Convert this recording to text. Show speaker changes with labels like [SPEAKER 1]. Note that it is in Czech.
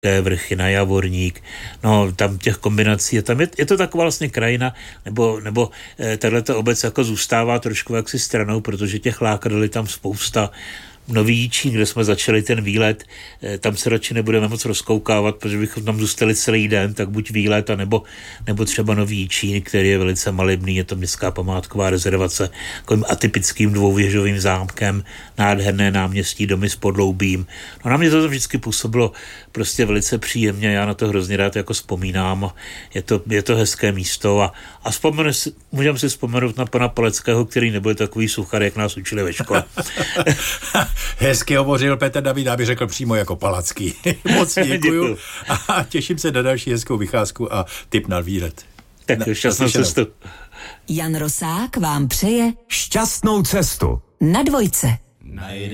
[SPEAKER 1] vrchy, na Javorník, no tam těch kombinací je tam, je to taková vlastně krajina, nebo tato obec jako zůstává trošku jaksi stranou, protože těch lákadel je tam spousta. Nový Jičín, kde jsme začali ten výlet, tam se radši nebudeme moc rozkoukávat, protože bychom tam zůstali celý den, tak buď výlet, nebo třeba Nový Jičín, který je velice malebný, je to městská památková rezervace, takovým atypickým dvouvěžovým zámkem, nádherné náměstí, domy s podloubím. No na mě to vždycky působilo prostě velice příjemně, já na to hrozně rád jako vzpomínám, je to hezké místo a můžeme si vzpomenout na pana Paleckého, který nebyl takový suchar, jak nás učili ve škole.
[SPEAKER 2] Hezky hovořil Petr David, aby řekl přímo jako Palacký. Moc děkuju a těším se na další hezkou vycházku a tip na výlet.
[SPEAKER 1] Tak šťastnou cestu.
[SPEAKER 3] Jan Rosák vám přeje
[SPEAKER 4] šťastnou cestu
[SPEAKER 3] na Dvojce.